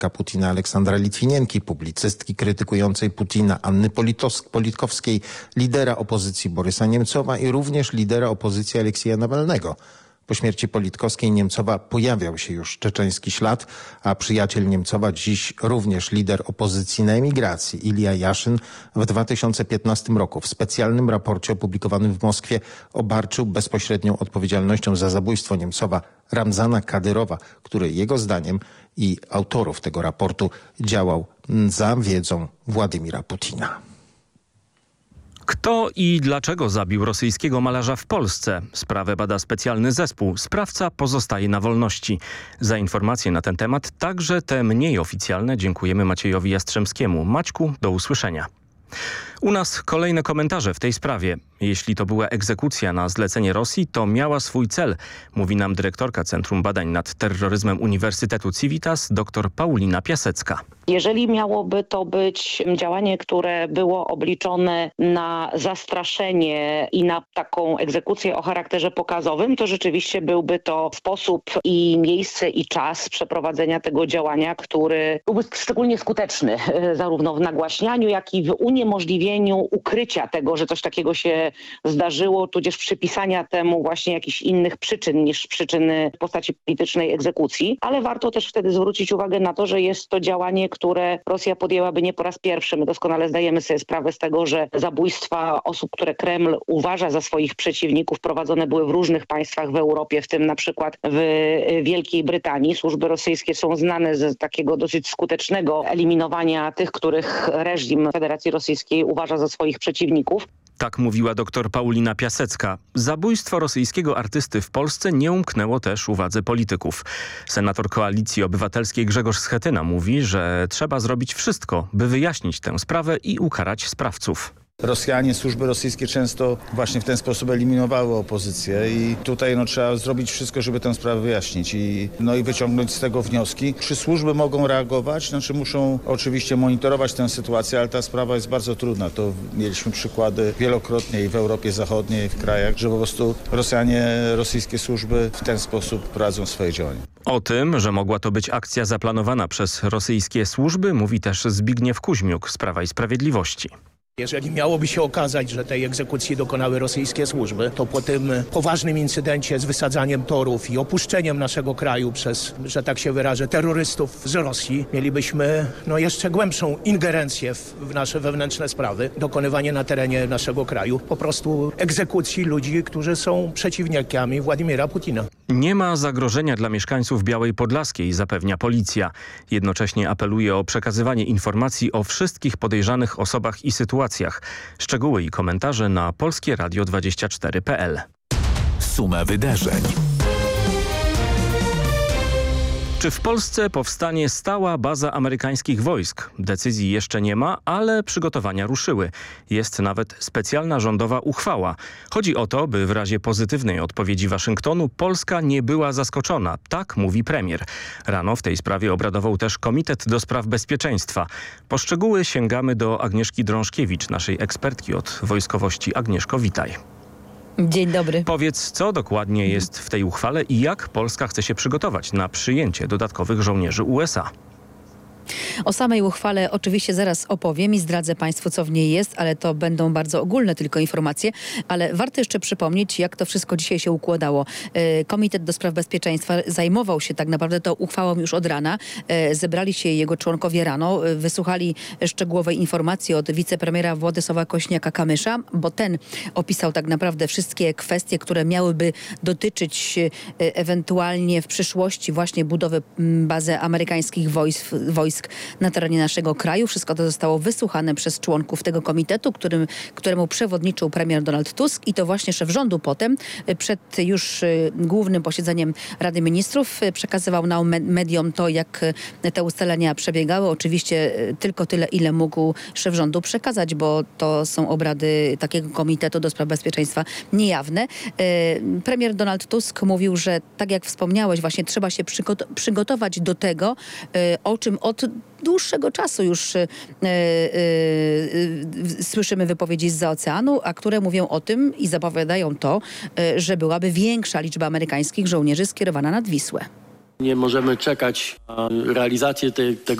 Putina Aleksandra Litwinienki, publicystki krytykującej Putina Anny Politkowskiej, lidera opozycji Borysa Niemcowa i również lidera opozycji Aleksieja Nawalnego. Po śmierci Politkowskiej Niemcowa pojawiał się już czeczeński ślad, a przyjaciel Niemcowa, dziś również lider opozycji na emigracji, Ilja Jaszyn, w 2015 roku w specjalnym raporcie opublikowanym w Moskwie obarczył bezpośrednią odpowiedzialnością za zabójstwo Niemcowa Ramzana Kadyrowa, który jego zdaniem i autorów tego raportu działał za wiedzą Władimira Putina. Kto i dlaczego zabił rosyjskiego malarza w Polsce? Sprawę bada specjalny zespół. Sprawca pozostaje na wolności. Za informacje na ten temat, także te mniej oficjalne, dziękujemy Maciejowi Jastrzębskiemu. Maćku, do usłyszenia. U nas kolejne komentarze w tej sprawie. Jeśli to była egzekucja na zlecenie Rosji, to miała swój cel, mówi nam dyrektorka Centrum Badań nad Terroryzmem Uniwersytetu Civitas, dr Paulina Piasecka. Jeżeli miałoby to być działanie, które było obliczone na zastraszenie i na taką egzekucję o charakterze pokazowym, to rzeczywiście byłby to sposób i miejsce i czas przeprowadzenia tego działania, który byłby szczególnie skuteczny zarówno w nagłaśnianiu, jak i w uniemożliwieniu ukrycia tego, że coś takiego się zdarzyło, tudzież przypisania temu właśnie jakichś innych przyczyn niż przyczyny w postaci politycznej egzekucji. Ale warto też wtedy zwrócić uwagę na to, że jest to działanie, które Rosja podjęłaby nie po raz pierwszy. My doskonale zdajemy sobie sprawę z tego, że zabójstwa osób, które Kreml uważa za swoich przeciwników, prowadzone były w różnych państwach w Europie, w tym na przykład w Wielkiej Brytanii. Służby rosyjskie są znane z takiego dosyć skutecznego eliminowania tych, których reżim Federacji Rosyjskiej uważa za swoich przeciwników. Tak mówiła dr Paulina Piasecka. Zabójstwo rosyjskiego artysty w Polsce nie umknęło też uwadze polityków. Senator Koalicji Obywatelskiej Grzegorz Schetyna mówi, że trzeba zrobić wszystko, by wyjaśnić tę sprawę i ukarać sprawców. Rosjanie, służby rosyjskie często właśnie w ten sposób eliminowały opozycję i tutaj trzeba zrobić wszystko, żeby tę sprawę wyjaśnić i wyciągnąć z tego wnioski. Czy służby mogą reagować? Muszą oczywiście monitorować tę sytuację, ale ta sprawa jest bardzo trudna. To mieliśmy przykłady wielokrotnie i w Europie Zachodniej, i w krajach, że po prostu rosyjskie służby w ten sposób prowadzą swoje działania. O tym, że mogła to być akcja zaplanowana przez rosyjskie służby, mówi też Zbigniew Kuźmiuk z Prawa i Sprawiedliwości. Jeżeli miałoby się okazać, że tej egzekucji dokonały rosyjskie służby, to po tym poważnym incydencie z wysadzaniem torów i opuszczeniem naszego kraju przez, że tak się wyrażę, terrorystów z Rosji, mielibyśmy jeszcze głębszą ingerencję w nasze wewnętrzne sprawy, dokonywanie na terenie naszego kraju po prostu egzekucji ludzi, którzy są przeciwnikami Władimira Putina. Nie ma zagrożenia dla mieszkańców Białej Podlaskiej, zapewnia policja. Jednocześnie apeluje o przekazywanie informacji o wszystkich podejrzanych osobach i sytuacjach. Szczegóły i komentarze na polskieradio24.pl. Suma wydarzeń. Czy w Polsce powstanie stała baza amerykańskich wojsk? Decyzji jeszcze nie ma, ale przygotowania ruszyły. Jest nawet specjalna rządowa uchwała. Chodzi o to, by w razie pozytywnej odpowiedzi Waszyngtonu Polska nie była zaskoczona. Tak mówi premier. Rano w tej sprawie obradował też Komitet do Spraw Bezpieczeństwa. Po szczegóły sięgamy do Agnieszki Drążkiewicz, naszej ekspertki od wojskowości. Agnieszko, witaj. Dzień dobry. Powiedz, co dokładnie jest w tej uchwale i jak Polska chce się przygotować na przyjęcie dodatkowych żołnierzy USA. O samej uchwale oczywiście zaraz opowiem i zdradzę Państwu, co w niej jest, ale to będą bardzo ogólne tylko informacje. Ale warto jeszcze przypomnieć, jak to wszystko dzisiaj się układało. Komitet do Spraw Bezpieczeństwa zajmował się tak naprawdę tą uchwałą już od rana. Zebrali się jego członkowie rano, wysłuchali szczegółowej informacji od wicepremiera Władysława Kośniaka-Kamysza, bo ten opisał tak naprawdę wszystkie kwestie, które miałyby dotyczyć ewentualnie w przyszłości właśnie budowy bazy amerykańskich wojsk na terenie naszego kraju. Wszystko to zostało wysłuchane przez członków tego komitetu, któremu przewodniczył premier Donald Tusk i to właśnie szef rządu potem przed już głównym posiedzeniem Rady Ministrów przekazywał nam mediom to, jak te ustalenia przebiegały. Oczywiście tylko tyle, ile mógł szef rządu przekazać, bo to są obrady takiego komitetu do spraw bezpieczeństwa niejawne. Premier Donald Tusk mówił, że tak jak wspomniałeś, właśnie trzeba się przygotować do tego, o czym od dłuższego czasu już słyszymy wypowiedzi zza oceanu, a które mówią o tym i zapowiadają to, że byłaby większa liczba amerykańskich żołnierzy skierowana nad Wisłę. Nie możemy czekać na realizację tego